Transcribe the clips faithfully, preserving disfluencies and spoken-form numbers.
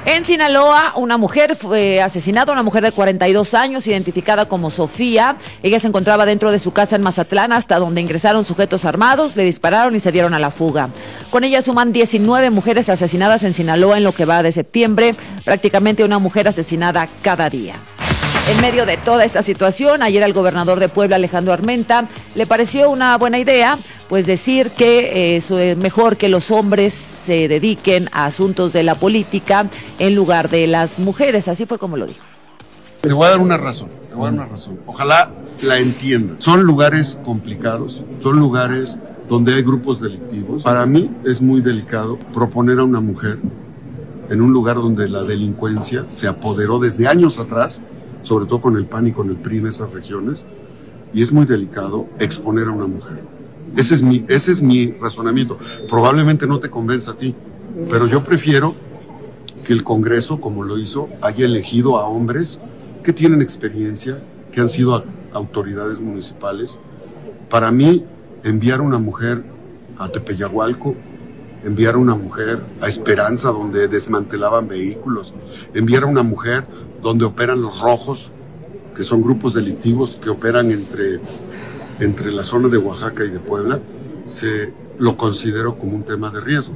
En Sinaloa, una mujer fue asesinada, una mujer de cuarenta y dos años, identificada como Sofía. Ella se encontraba dentro de su casa en Mazatlán, hasta donde ingresaron sujetos armados, le dispararon y se dieron a la fuga. Con ella suman diecinueve mujeres asesinadas en Sinaloa en lo que va de septiembre, prácticamente una mujer asesinada cada día. En medio de toda esta situación, ayer al gobernador de Puebla, Alejandro Armenta, le pareció una buena idea, pues decir que eh, es mejor que los hombres se dediquen a asuntos de la política en lugar de las mujeres. Así fue como lo dijo. Le voy a dar una razón, le voy a dar una razón. Ojalá la entienda. Son lugares complicados, son lugares donde hay grupos delictivos. Para mí es muy delicado proponer a una mujer en un lugar donde la delincuencia se apoderó desde años atrás, sobre todo con el P A N y con el P R I en esas regiones, y es muy delicado exponer a una mujer. Ese es mi, ese es mi razonamiento. Probablemente no te convenza a ti, pero yo prefiero que el Congreso, como lo hizo, haya elegido a hombres que tienen experiencia, que han sido autoridades municipales. Para mí, enviar a una mujer a Tepeyagualco, enviar a una mujer a Esperanza, donde desmantelaban vehículos, enviar a una mujer donde operan los rojos, que son grupos delictivos que operan entre, entre la zona de Oaxaca y de Puebla, se lo considero como un tema de riesgo.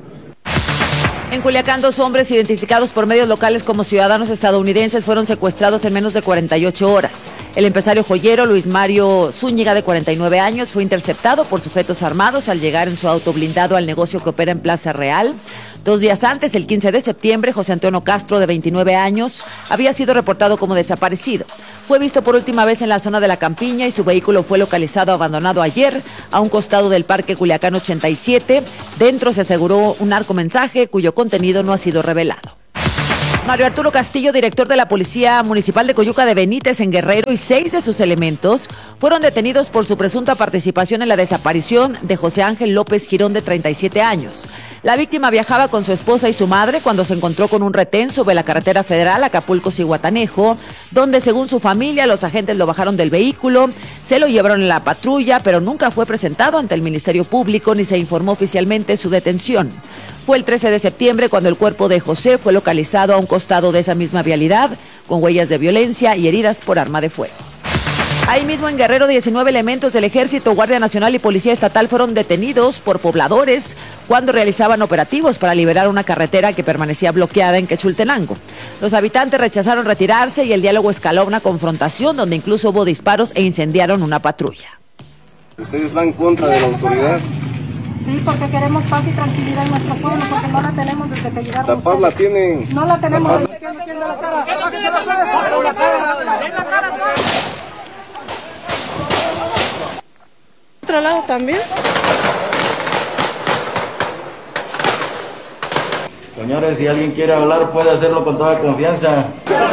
En Culiacán, dos hombres identificados por medios locales como ciudadanos estadounidenses fueron secuestrados en menos de cuarenta y ocho horas. El empresario joyero Luis Mario Zúñiga, de cuarenta y nueve años, fue interceptado por sujetos armados al llegar en su auto blindado al negocio que opera en Plaza Real. Dos días antes, el quince de septiembre, José Antonio Castro, de veintinueve años, había sido reportado como desaparecido. Fue visto por última vez en la zona de La Campiña y su vehículo fue localizado abandonado ayer a un costado del Parque Culiacán ochenta y siete. Dentro se aseguró un narcomensaje cuyo contenido no ha sido revelado. Mario Arturo Castillo, director de la Policía Municipal de Coyuca de Benítez en Guerrero, y seis de sus elementos fueron detenidos por su presunta participación en la desaparición de José Ángel López Girón, de treinta y siete años. La víctima viajaba con su esposa y su madre cuando se encontró con un retén sobre la carretera federal Acapulco-Zihuatanejo, donde, según su familia, los agentes lo bajaron del vehículo, se lo llevaron en la patrulla, pero nunca fue presentado ante el Ministerio Público ni se informó oficialmente su detención. Fue el trece de septiembre cuando el cuerpo de José fue localizado a un costado de esa misma vialidad, con huellas de violencia y heridas por arma de fuego. Ahí mismo en Guerrero, diecinueve elementos del Ejército, Guardia Nacional y Policía Estatal fueron detenidos por pobladores cuando realizaban operativos para liberar una carretera que permanecía bloqueada en Quechultenango. Los habitantes rechazaron retirarse y el diálogo escaló a una confrontación donde incluso hubo disparos e incendiaron una patrulla. ¿Ustedes van en contra de la autoridad? Sí, porque queremos paz y tranquilidad en nuestro pueblo, porque no la tenemos desde que llegaron. La paz la tienen. No la tenemos. La paz... ¿Otro lado también? Señores, si alguien quiere hablar puede hacerlo con toda confianza.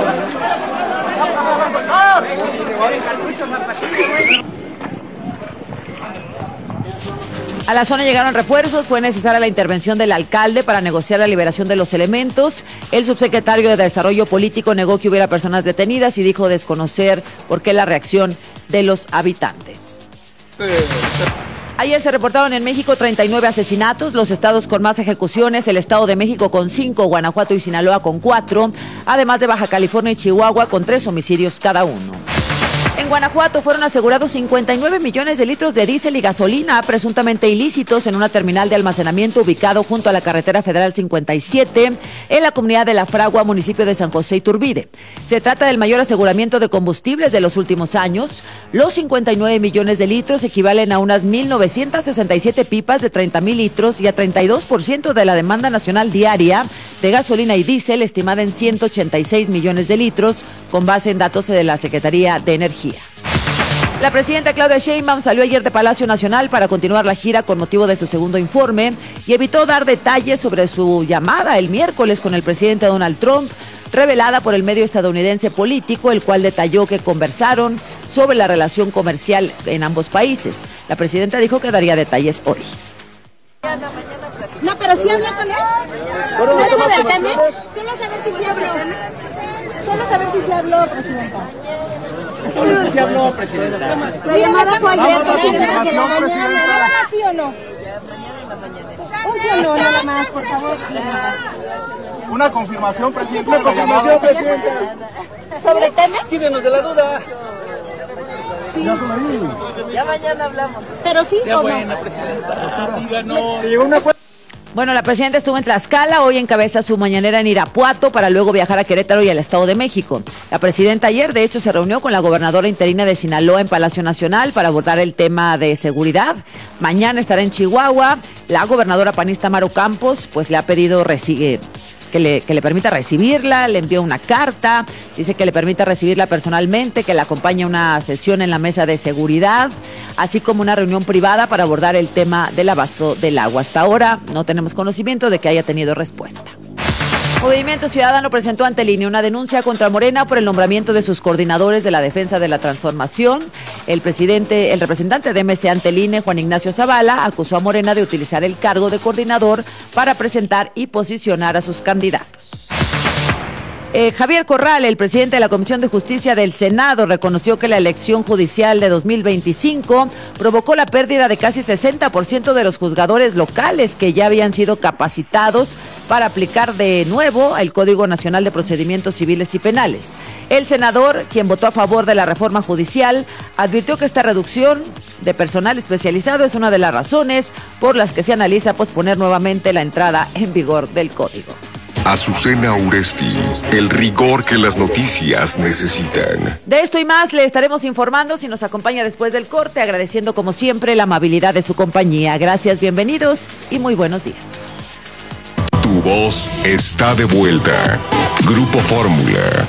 A la zona llegaron refuerzos, fue necesaria la intervención del alcalde para negociar la liberación de los elementos. El subsecretario de Desarrollo Político negó que hubiera personas detenidas y dijo desconocer por qué la reacción de los habitantes. Ayer se reportaron en México treinta y nueve asesinatos, los estados con más ejecuciones, el Estado de México con cinco, Guanajuato y Sinaloa con cuatro, además de Baja California y Chihuahua con tres homicidios cada uno. En Guanajuato fueron asegurados cincuenta y nueve millones de litros de diésel y gasolina presuntamente ilícitos en una terminal de almacenamiento ubicado junto a la carretera federal cincuenta y siete en la comunidad de La Fragua, municipio de San José Iturbide. Se trata del mayor aseguramiento de combustibles de los últimos años. Los cincuenta y nueve millones de litros equivalen a unas mil novecientas sesenta y siete pipas de treinta mil litros y a treinta y dos por ciento de la demanda nacional diaria de gasolina y diésel, estimada en ciento ochenta y seis millones de litros, con base en datos de la Secretaría de Energía. La presidenta Claudia Sheinbaum salió ayer de Palacio Nacional para continuar la gira con motivo de su segundo informe y evitó dar detalles sobre su llamada el miércoles con el presidente Donald Trump, revelada por el medio estadounidense Político, el cual detalló que conversaron sobre la relación comercial en ambos países. La presidenta dijo que daría detalles hoy. No, pero sí habló con él. ¿No debe de tener? Solo saber si sí habló. Solo saber si sí habló, presidenta. Solo si sí habló, presidenta. La llamada fue ayer, presidenta. ¿Nada más sí o no? Un sí o no, nada más, por favor. Una confirmación, presidente. Una confirmación, presidente. ¿Sobre tema? Quídenos de la duda. Sí. Ya mañana hablamos. Pero sí Sea o buena, no. presidenta. Díganos. Se llegó una fu- Bueno, la presidenta estuvo en Tlaxcala, hoy encabeza su mañanera en Irapuato para luego viajar a Querétaro y al Estado de México. La presidenta ayer, de hecho, se reunió con la gobernadora interina de Sinaloa en Palacio Nacional para abordar el tema de seguridad. Mañana estará en Chihuahua. La gobernadora panista Maru Campos, pues le ha pedido recibir. Que le, que le permita recibirla, le envió una carta, dice que le permita recibirla personalmente, que la acompañe a una sesión en la mesa de seguridad, así como una reunión privada para abordar el tema del abasto del agua. Hasta ahora no tenemos conocimiento de que haya tenido respuesta. Movimiento Ciudadano presentó ante el I N E una denuncia contra Morena por el nombramiento de sus coordinadores de la defensa de la transformación. El presidente, el representante de M C ante el I N E, Juan Ignacio Zavala, acusó a Morena de utilizar el cargo de coordinador para presentar y posicionar a sus candidatos. Eh, Javier Corral, el presidente de la Comisión de Justicia del Senado, reconoció que la elección judicial de dos mil veinticinco provocó la pérdida de casi sesenta por ciento de los juzgadores locales que ya habían sido capacitados para aplicar de nuevo el Código Nacional de Procedimientos Civiles y Penales. El senador, quien votó a favor de la reforma judicial, advirtió que esta reducción de personal especializado es una de las razones por las que se analiza posponer nuevamente la entrada en vigor del Código. Azucena Uresti, el rigor que las noticias necesitan. De esto y más le estaremos informando si nos acompaña después del corte, agradeciendo como siempre la amabilidad de su compañía. Gracias, bienvenidos y muy buenos días. Tu voz está de vuelta. Grupo Fórmula.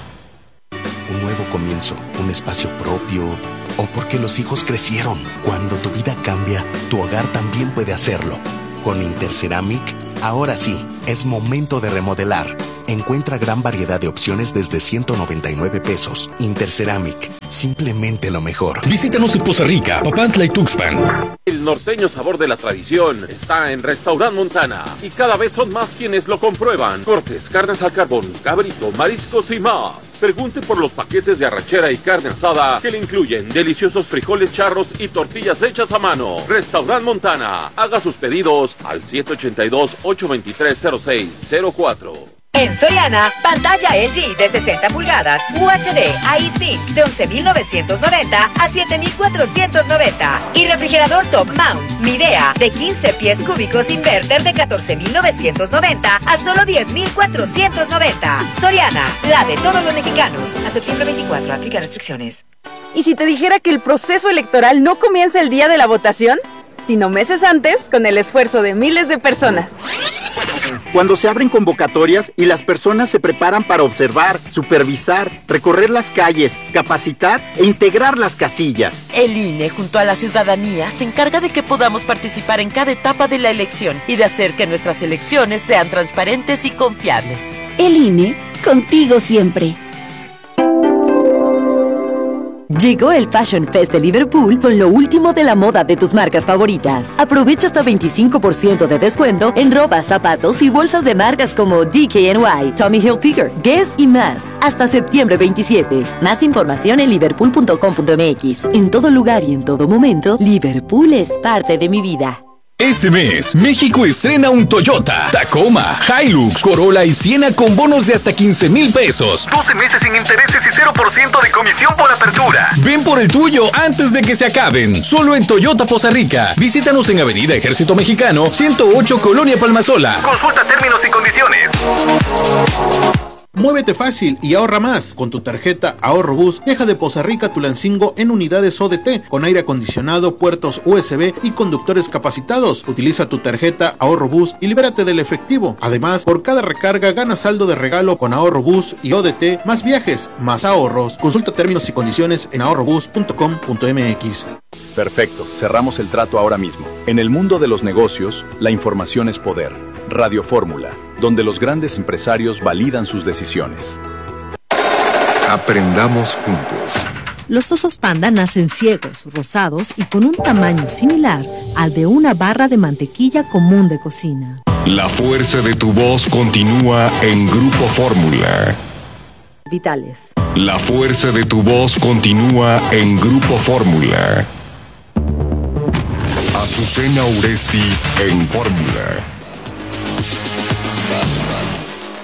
Un nuevo comienzo, un espacio propio, o porque los hijos crecieron. Cuando tu vida cambia, tu hogar también puede hacerlo. Con Interceramic, ahora sí, es momento de remodelar. Encuentra gran variedad de opciones desde ciento noventa y nueve pesos. Interceramic, simplemente lo mejor. Visítanos en Poza Rica, Papantla y Tuxpan. El norteño sabor de la tradición está en Restaurant Montana y cada vez son más quienes lo comprueban. Cortes, carnes al carbón, cabrito, mariscos y más. Pregunte por los paquetes de arrachera y carne asada que le incluyen deliciosos frijoles charros y tortillas hechas a mano. Restaurant Montana. Haga sus pedidos al siete ocho dos, ocho dos tres, cero seis cero cuatro. En Soriana, pantalla L G de sesenta pulgadas U H D iThink de once mil novecientos noventa a siete mil cuatrocientos noventa y refrigerador Top Mount Midea de quince pies cúbicos inverter de catorce mil novecientos noventa a solo diez mil cuatrocientos noventa. Soriana, la de todos los mexicanos. A septiembre veinticuatro, aplica restricciones. ¿Y si te dijera que el proceso electoral no comienza el día de la votación, sino meses antes con el esfuerzo de miles de personas? Cuando se abren convocatorias y las personas se preparan para observar, supervisar, recorrer las calles, capacitar e integrar las casillas. El I N E, junto a la ciudadanía, se encarga de que podamos participar en cada etapa de la elección y de hacer que nuestras elecciones sean transparentes y confiables. El I N E, contigo siempre. Llegó el Fashion Fest de Liverpool con lo último de la moda de tus marcas favoritas. Aprovecha hasta veinticinco por ciento de descuento en ropa, zapatos y bolsas de marcas como D K N Y, Tommy Hilfiger, Guess y más. Hasta septiembre veintisiete. Más información en liverpool punto com punto m x. En todo lugar y en todo momento, Liverpool es parte de mi vida. Este mes, México estrena un Toyota, Tacoma, Hilux, Corolla y Siena con bonos de hasta quince mil pesos. doce meses sin intereses y cero por ciento de comisión por apertura. Ven por el tuyo antes de que se acaben. Solo en Toyota Poza Rica. Visítanos en Avenida Ejército Mexicano, ciento ocho, Colonia Palmasola. Consulta términos y condiciones. Muévete fácil y ahorra más. Con tu tarjeta Ahorro Bus, deja de Poza Rica Tulancingo en unidades O D T, con aire acondicionado, puertos U S B y conductores capacitados. Utiliza tu tarjeta Ahorro Bus y libérate del efectivo. Además, por cada recarga gana saldo de regalo con Ahorro Bus y O D T, más viajes, más ahorros. Consulta términos y condiciones en ahorro bus punto com punto m x. Perfecto, cerramos el trato ahora mismo. En el mundo de los negocios, la información es poder. Radio Fórmula, donde los grandes empresarios validan sus decisiones. Aprendamos juntos. Los osos panda nacen ciegos, rosados y con un tamaño similar al de una barra de mantequilla común de cocina. La fuerza de tu voz continúa en Grupo Fórmula. Vitales. La fuerza de tu voz continúa en Grupo Fórmula. Azucena Uresti en Fórmula.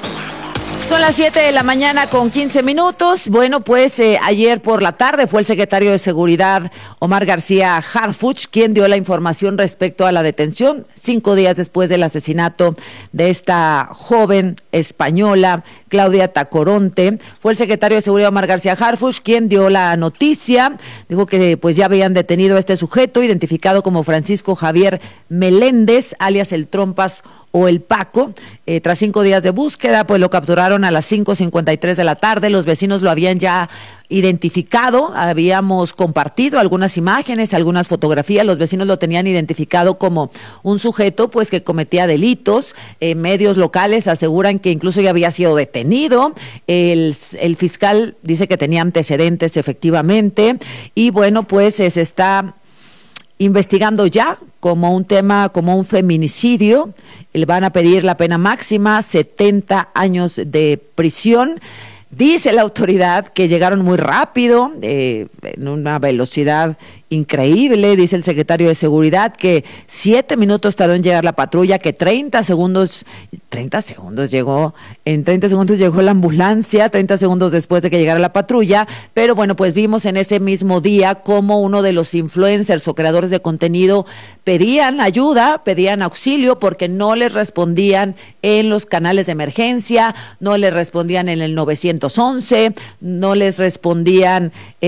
Son las siete de la mañana con quince minutos. Bueno, pues eh, ayer por la tarde fue el secretario de Seguridad, Omar García Harfuch, quien dio la información respecto a la detención cinco días después del asesinato de esta joven española, Claudia Tacoronte. Fue el secretario de Seguridad, Omar García Harfuch, quien dio la noticia. Dijo que pues ya habían detenido a este sujeto, identificado como Francisco Javier Meléndez, alias el Trompas o el Paco. Eh, tras cinco días de búsqueda, pues lo capturaron a las cinco cincuenta y tres de la tarde. Los vecinos lo habían ya identificado, habíamos compartido algunas imágenes, algunas fotografías. Los vecinos lo tenían identificado como un sujeto pues que cometía delitos. Eh, medios locales aseguran que incluso ya había sido detenido. El, el fiscal dice que tenía antecedentes efectivamente, y bueno, pues se está investigando ya como un tema, como un feminicidio. Le van a pedir la pena máxima, setenta años de prisión. Dice la autoridad que llegaron muy rápido, eh, en una velocidad increíble. Dice el secretario de Seguridad que siete minutos tardó en llegar la patrulla, que treinta segundos, treinta segundos llegó, en treinta segundos llegó la ambulancia, treinta segundos después de que llegara la patrulla. Pero bueno, pues vimos en ese mismo día cómo uno de los influencers o creadores de contenido pedían ayuda, pedían auxilio, porque no les respondían en los canales de emergencia, no les respondían en el nueve once, no les respondían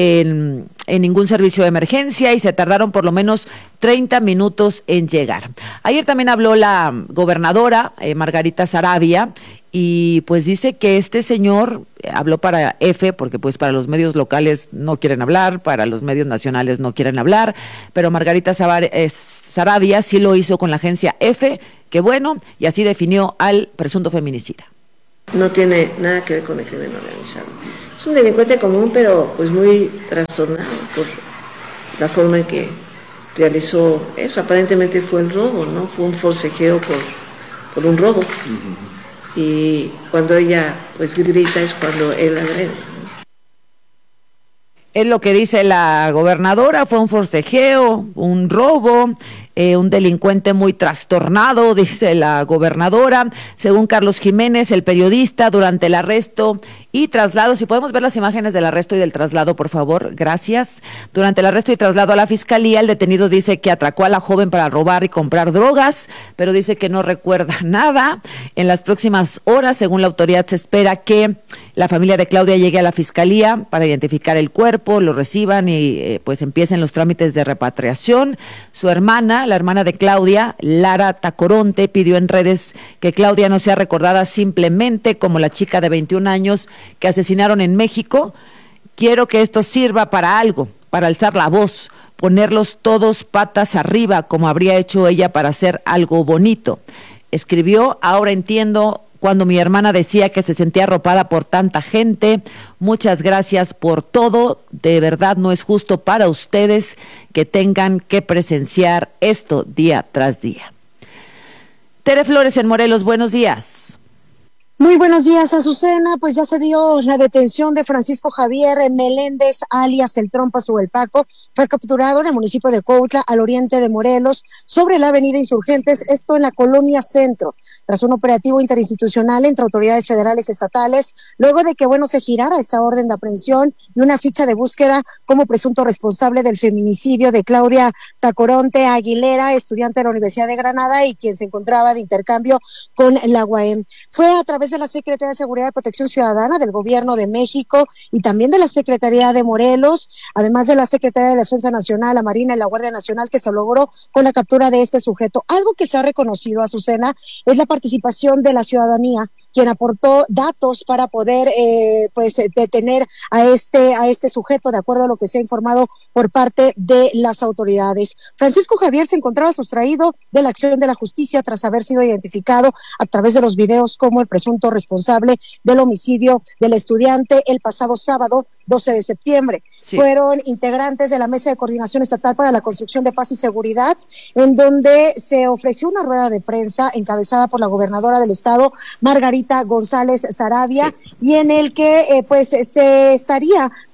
en, en ningún servicio de emergencia, y se tardaron por lo menos treinta minutos en llegar. Ayer también habló la gobernadora eh, Margarita Saravia, y pues dice que este señor habló para F, porque pues para los medios locales no quieren hablar, para los medios nacionales no quieren hablar, pero Margarita Saravia sí lo hizo con la agencia F, que bueno, y así definió al presunto feminicida. No tiene nada que ver con el crimen organizado. Es un delincuente común, pero pues muy trastornado por la forma en que realizó eso. Aparentemente fue el robo, ¿no? Fue un forcejeo por, por un robo. Uh-huh. Y cuando ella pues grita es cuando él agrede. Es lo que dice la gobernadora, fue un forcejeo, un robo. Eh, un delincuente muy trastornado, dice la gobernadora. Según Carlos Jiménez, el periodista, durante el arresto y traslado, si podemos ver las imágenes del arresto y del traslado, por favor, gracias. Durante el arresto y traslado a la fiscalía, el detenido dice que atracó a la joven para robar y comprar drogas, pero dice que no recuerda nada. En las próximas horas, según la autoridad, se espera que la familia de Claudia llegue a la fiscalía para identificar el cuerpo, lo reciban y eh, pues empiecen los trámites de repatriación. Su hermana, la hermana de Claudia, Lara Tacoronte, pidió en redes que Claudia no sea recordada simplemente como la chica de veintiún años que asesinaron en México. Quiero que esto sirva para algo, para alzar la voz, ponerlos todos patas arriba, como habría hecho ella para hacer algo bonito. Escribió: ahora entiendo cuando mi hermana decía que se sentía arropada por tanta gente. Muchas gracias por todo. De verdad no es justo para ustedes que tengan que presenciar esto día tras día. Tere Flores en Morelos, buenos días. Muy buenos días, Azucena. Pues ya se dio la detención de Francisco Javier Meléndez, alias el Trompas o el Paco. Fue capturado en el municipio de Cuautla, al oriente de Morelos, sobre la avenida Insurgentes, esto en la colonia Centro, tras un operativo interinstitucional entre autoridades federales y estatales, luego de que, bueno, se girara esta orden de aprehensión y una ficha de búsqueda como presunto responsable del feminicidio de Claudia Tacoronte Aguilera, estudiante de la Universidad de Granada y quien se encontraba de intercambio con la U A M. Fue a través de la Secretaría de Seguridad y Protección Ciudadana del Gobierno de México y también de la Secretaría de Morelos, además de la Secretaría de Defensa Nacional, la Marina y la Guardia Nacional, que se logró con la captura de este sujeto. Algo que se ha reconocido, Azucena, es la participación de la ciudadanía, quien aportó datos para poder eh, pues detener a este a este sujeto, de acuerdo a lo que se ha informado por parte de las autoridades. Francisco Javier se encontraba sustraído de la acción de la justicia tras haber sido identificado a través de los videos como el presunto responsable del homicidio del estudiante el pasado sábado doce de septiembre. Sí. Fueron integrantes de la Mesa de Coordinación Estatal para la Construcción de Paz y Seguridad, en donde se ofreció una rueda de prensa encabezada por la gobernadora del estado, Margarita González Saravia, sí. y en el que eh, pues se estaría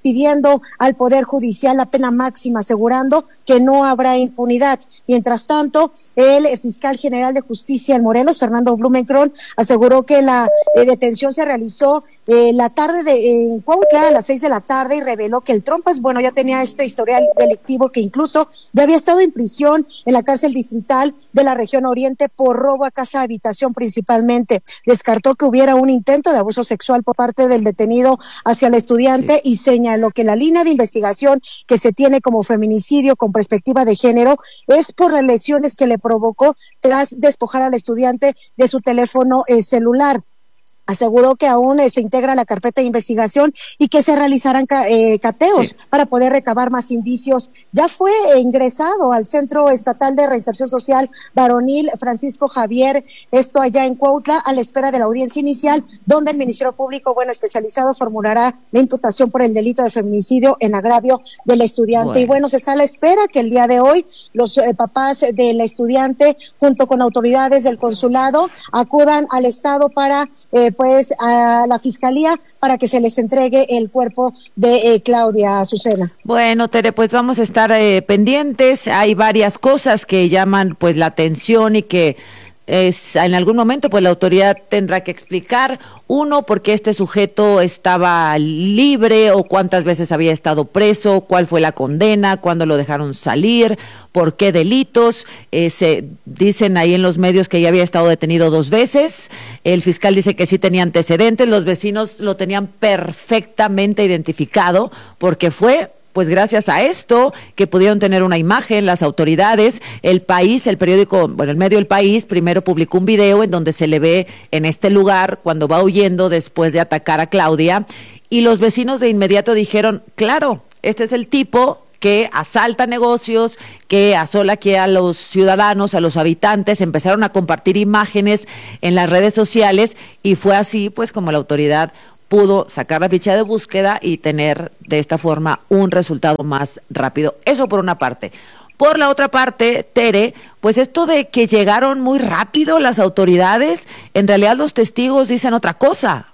pidiendo al Poder Judicial la pena máxima, asegurando que no habrá impunidad. Mientras tanto, el fiscal general de justicia en Morelos, Fernando Blumenkron, aseguró que la eh, detención se realizó Eh, la tarde de en Cuautla a las seis de la tarde y reveló que el Trompas, bueno, ya tenía este historial delictivo, que incluso ya había estado en prisión en la cárcel distrital de la región oriente por robo a casa habitación principalmente. Descartó que hubiera un intento de abuso sexual por parte del detenido hacia el estudiante y señaló que la línea de investigación que se tiene como feminicidio con perspectiva de género es por las lesiones que le provocó tras despojar al estudiante de su teléfono eh, celular. Aseguró que aún eh, se integra la carpeta de investigación y que se realizarán ca eh, cateos sí. para poder recabar más indicios. Ya fue eh, ingresado al Centro Estatal de Reinserción Social Varonil Francisco Javier, esto allá en Cuautla, a la espera de la audiencia inicial, donde el Ministerio Público, bueno, especializado, formulará la imputación por el delito de feminicidio en agravio del estudiante. Bueno. Y bueno, se está a la espera que el día de hoy los eh, papás del estudiante, junto con autoridades del consulado, acudan al Estado para eh, pues a la fiscalía para que se les entregue el cuerpo de eh, Claudia Azucena. Bueno, Tere, pues vamos a estar eh, pendientes. Hay varias cosas que llaman pues la atención y que es, en algún momento pues la autoridad tendrá que explicar, uno, por qué este sujeto estaba libre o cuántas veces había estado preso, cuál fue la condena, cuándo lo dejaron salir, por qué delitos. Eh, se dicen ahí en los medios que ya había estado detenido dos veces, el fiscal dice que sí tenía antecedentes, los vecinos lo tenían perfectamente identificado porque fue pues gracias a esto que pudieron tener una imagen las autoridades. El País, el periódico, bueno, el medio El País primero publicó un video en donde se le ve en este lugar cuando va huyendo después de atacar a Claudia, y los vecinos de inmediato dijeron, claro, este es el tipo que asalta negocios, que asola aquí a los ciudadanos, a los habitantes. Empezaron a compartir imágenes en las redes sociales y fue así pues como la autoridad pudo sacar la ficha de búsqueda y tener de esta forma un resultado más rápido. Eso por una parte. Por la otra parte, Tere, pues esto de que llegaron muy rápido las autoridades, en realidad los testigos dicen otra cosa.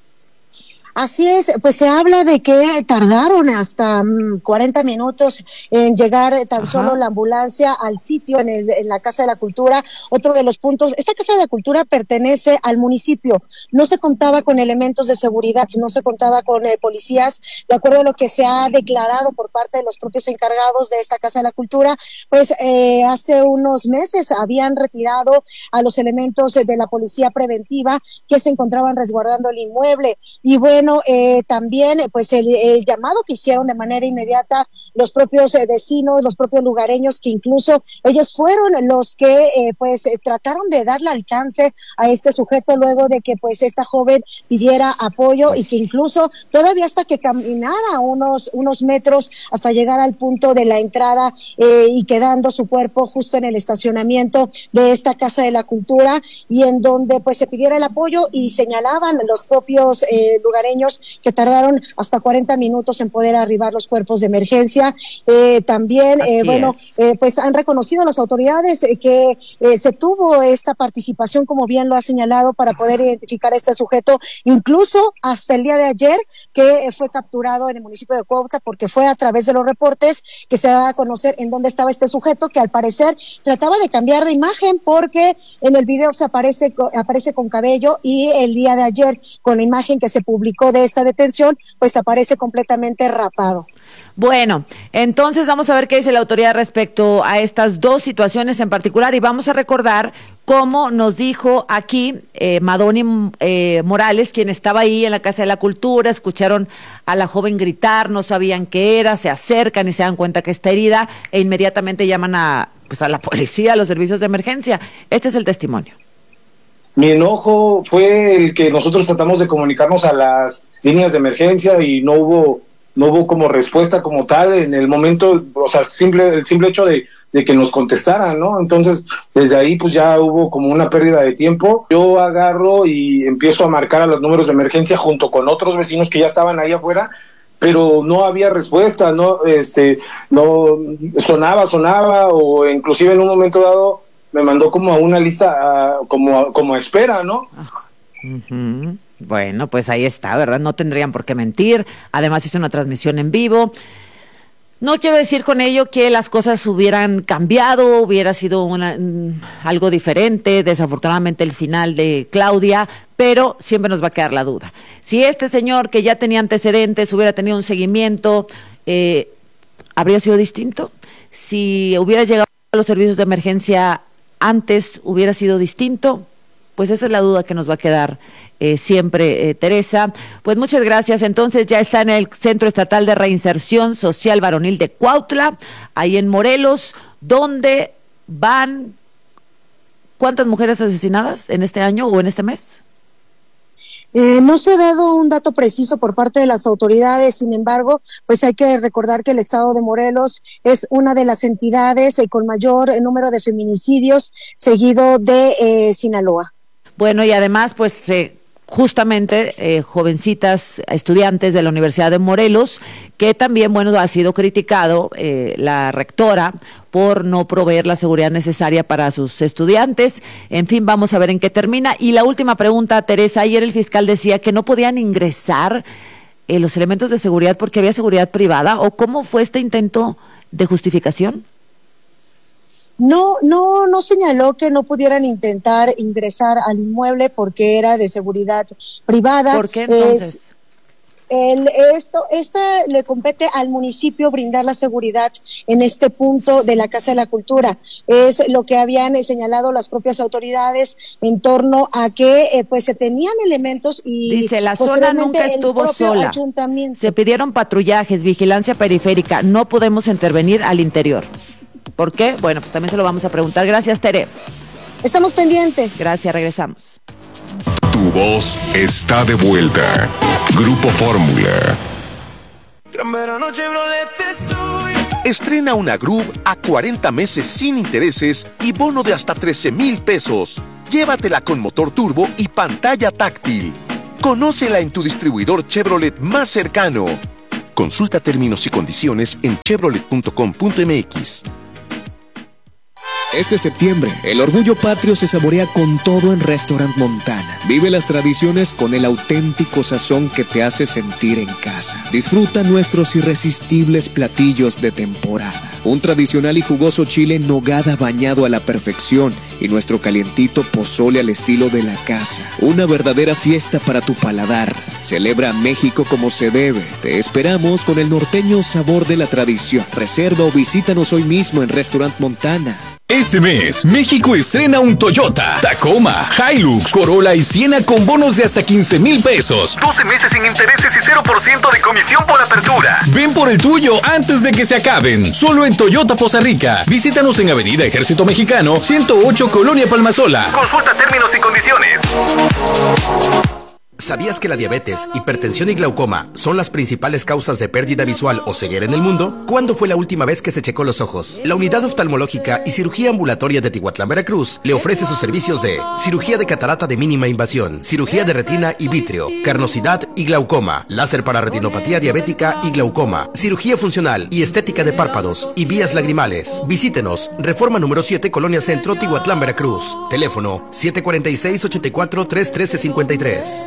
Así es, pues se habla de que tardaron hasta um, cuarenta minutos en llegar tan Ajá. solo la ambulancia al sitio en, el, en la Casa de la Cultura. Otro de los puntos, esta Casa de la Cultura pertenece al municipio, no se contaba con elementos de seguridad, no se contaba con eh, policías, de acuerdo a lo que se ha declarado por parte de los propios encargados de esta Casa de la Cultura, pues eh, hace unos meses habían retirado a los elementos de la policía preventiva que se encontraban resguardando el inmueble. Y bueno, Eh, también pues el, el llamado que hicieron de manera inmediata los propios eh, vecinos, los propios lugareños, que incluso ellos fueron los que eh, pues eh, trataron de darle alcance a este sujeto luego de que pues esta joven pidiera apoyo, y que incluso todavía hasta que caminara unos unos metros hasta llegar al punto de la entrada eh, y quedando su cuerpo justo en el estacionamiento de esta Casa de la Cultura, y en donde pues se pidiera el apoyo, y señalaban los propios eh, lugareños que tardaron hasta cuarenta minutos en poder arribar los cuerpos de emergencia. Eh, también, eh, bueno, eh, pues han reconocido las autoridades eh, que eh, se tuvo esta participación, como bien lo ha señalado, para poder identificar a este sujeto, incluso hasta el día de ayer, que eh, fue capturado en el municipio de Cuautla, porque fue a través de los reportes que se da a conocer en dónde estaba este sujeto, que al parecer trataba de cambiar de imagen, porque en el video se aparece, aparece con cabello, y el día de ayer, con la imagen que se publicó de esta detención, pues aparece completamente rapado. Bueno, entonces vamos a ver qué dice la autoridad respecto a estas dos situaciones en particular, y vamos a recordar cómo nos dijo aquí eh, Madoni eh, Morales, quien estaba ahí en la Casa de la Cultura. Escucharon a la joven gritar, no sabían qué era, se acercan y se dan cuenta que está herida e inmediatamente llaman a, pues a la policía, a los servicios de emergencia. Este es el testimonio. Mi enojo fue el que nosotros tratamos de comunicarnos a las líneas de emergencia y no hubo no hubo como respuesta como tal en el momento, o sea, simple el simple hecho de, de que nos contestaran, ¿no? Entonces, desde ahí pues ya hubo como una pérdida de tiempo. Yo agarro y empiezo a marcar a los números de emergencia junto con otros vecinos que ya estaban ahí afuera, pero no había respuesta, no este no sonaba, sonaba, o inclusive en un momento dado me mandó como a una lista, a, como, a, como a espera, ¿no? Uh-huh. Bueno, pues ahí está, ¿verdad? No tendrían por qué mentir. Además hizo una transmisión en vivo. No quiero decir con ello que las cosas hubieran cambiado, hubiera sido una, algo diferente, desafortunadamente el final de Claudia, pero siempre nos va a quedar la duda. Si este señor que ya tenía antecedentes hubiera tenido un seguimiento, eh, ¿habría sido distinto? Si hubiera llegado a los servicios de emergencia antes, ¿hubiera sido distinto? Pues esa es la duda que nos va a quedar eh, siempre, eh, Teresa. Pues muchas gracias. Entonces ya está en el Centro Estatal de Reinserción Social Varonil de Cuautla, ahí en Morelos, donde van, ¿cuántas mujeres asesinadas en este año o en este mes? Eh, no se ha dado un dato preciso por parte de las autoridades, sin embargo, pues hay que recordar que el estado de Morelos es una de las entidades eh, con mayor eh, número de feminicidios, seguido de eh, Sinaloa. Bueno, y además, pues eh, justamente eh, jovencitas, estudiantes de la Universidad de Morelos, que también, bueno, ha sido criticado eh, la rectora por no proveer la seguridad necesaria para sus estudiantes. En fin, vamos a ver en qué termina. Y la última pregunta, Teresa, ayer el fiscal decía que no podían ingresar eh, los elementos de seguridad porque había seguridad privada, ¿o cómo fue este intento de justificación? No, no, no señaló que no pudieran intentar ingresar al inmueble porque era de seguridad privada. ¿Por qué entonces? Es, el, esto, esta le compete al municipio brindar la seguridad en este punto de la Casa de la Cultura. Es lo que habían eh, señalado las propias autoridades en torno a que eh, pues se tenían elementos y dice, la zona nunca estuvo sola. Se pidieron patrullajes, vigilancia periférica, no podemos intervenir al interior. ¿Por qué? Bueno, pues también se lo vamos a preguntar. Gracias, Tere. Estamos pendientes. Gracias, regresamos. Tu voz está de vuelta. Grupo Fórmula. Estrena una Groove a cuarenta meses sin intereses y bono de hasta trece mil pesos. Llévatela con motor turbo y pantalla táctil. Conócela en tu distribuidor Chevrolet más cercano. Consulta términos y condiciones en chevrolet punto com punto m x. Este septiembre, el orgullo patrio se saborea con todo en Restaurant Montana. Vive las tradiciones con el auténtico sazón que te hace sentir en casa. Disfruta nuestros irresistibles platillos de temporada. Un tradicional y jugoso chile en nogada bañado a la perfección y nuestro calientito pozole al estilo de la casa. Una verdadera fiesta para tu paladar. Celebra México como se debe. Te esperamos con el norteño sabor de la tradición. Reserva o visítanos hoy mismo en Restaurant Montana. Este mes, México estrena un Toyota, Tacoma, Hilux, Corolla y Siena con bonos de hasta quince mil pesos. doce meses sin intereses y cero por ciento de comisión por apertura. Ven por el tuyo antes de que se acaben. Solo en Toyota Poza Rica. Visítanos en Avenida Ejército Mexicano, ciento ocho, Colonia Palmasola. Consulta términos y condiciones. ¿Sabías que la diabetes, hipertensión y glaucoma son las principales causas de pérdida visual o ceguera en el mundo? ¿Cuándo fue la última vez que se checó los ojos? La Unidad Oftalmológica y Cirugía Ambulatoria de Tihuatlán, Veracruz, le ofrece sus servicios de cirugía de catarata de mínima invasión, cirugía de retina y vítreo, carnosidad y glaucoma, láser para retinopatía diabética y glaucoma, cirugía funcional y estética de párpados y vías lagrimales. Visítenos, Reforma número siete, Colonia Centro, Tihuatlán, Veracruz. Teléfono siete cuatro seis, ocho cuatro, tres uno tres cinco tres.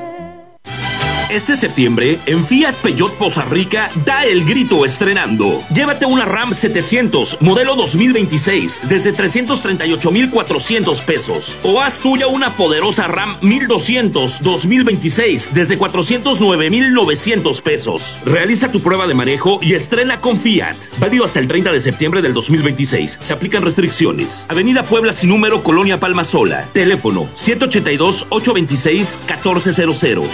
Este septiembre, en Fiat Peugeot Poza Rica, da el grito estrenando. Llévate una Ram setecientos, modelo dos mil veintiséis, desde trescientos treinta y ocho mil cuatrocientos pesos. O haz tuya una poderosa Ram mil doscientos, dos mil veintiséis, desde cuatrocientos nueve mil novecientos pesos. Realiza tu prueba de manejo y estrena con Fiat. Válido hasta el treinta de septiembre del dos mil veintiséis. Se aplican restricciones. Avenida Puebla sin número, Colonia Palmasola. Teléfono siete ocho dos, ocho dos seis, uno cuatro cero cero.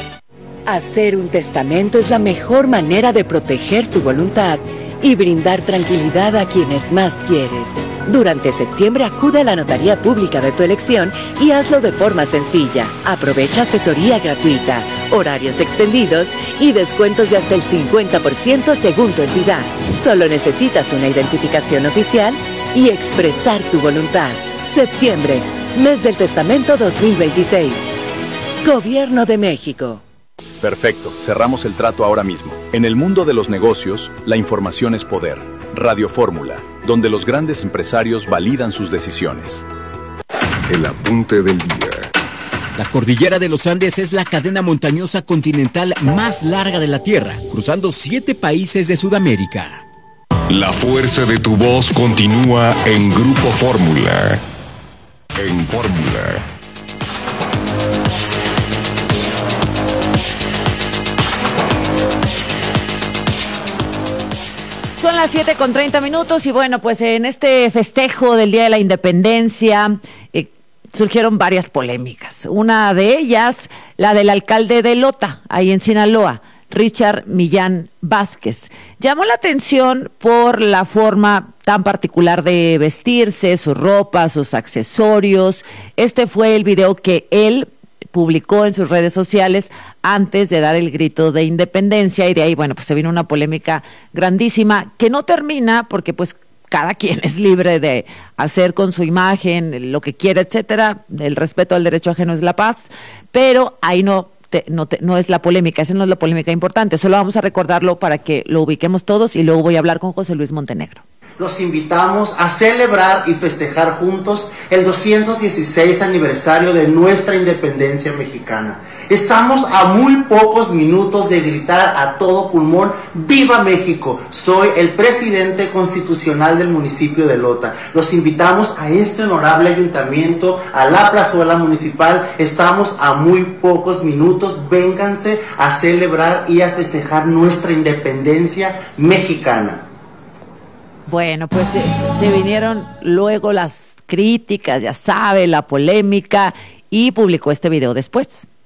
Hacer un testamento es la mejor manera de proteger tu voluntad y brindar tranquilidad a quienes más quieres. Durante septiembre acude a la notaría pública de tu elección y hazlo de forma sencilla. Aprovecha asesoría gratuita, horarios extendidos y descuentos de hasta el cincuenta por ciento según tu entidad. Solo necesitas una identificación oficial y expresar tu voluntad. Septiembre, mes del testamento dos mil veintiséis. Gobierno de México. Perfecto, cerramos el trato ahora mismo. En el mundo de los negocios, la información es poder. Radio Fórmula, donde los grandes empresarios validan sus decisiones. El apunte del día. La cordillera de los Andes es la cadena montañosa continental más larga de la Tierra, cruzando siete países de Sudamérica. La fuerza de tu voz continúa en Grupo Fórmula. En Fórmula. Son las siete con treinta minutos y bueno, pues en este festejo del Día de la Independencia eh, surgieron varias polémicas. Una de ellas, la del alcalde de Lota, ahí en Sinaloa, Richard Millán Vázquez. Llamó la atención por la forma tan particular de vestirse, su ropa, sus accesorios. Este fue el video que él publicó en sus redes sociales antes de dar el grito de independencia y de ahí, bueno, pues se vino una polémica grandísima que no termina porque pues cada quien es libre de hacer con su imagen lo que quiera, etcétera. El respeto al derecho ajeno es la paz, pero ahí no Te, no, te, no es la polémica, esa no es la polémica importante, solo vamos a recordarlo para que lo ubiquemos todos y luego voy a hablar con José Luis Montenegro. Los invitamos a celebrar y festejar juntos el doscientos dieciséis aniversario de nuestra independencia mexicana. Estamos a muy pocos minutos de gritar a todo pulmón, ¡Viva México! Soy el presidente constitucional del municipio de Lota. Los invitamos a este honorable ayuntamiento, a la plazuela municipal. Estamos a muy pocos minutos, vénganse a celebrar y a festejar nuestra independencia mexicana. Bueno, pues se, se vinieron luego las críticas, ya sabe, la polémica, y publicó este video después.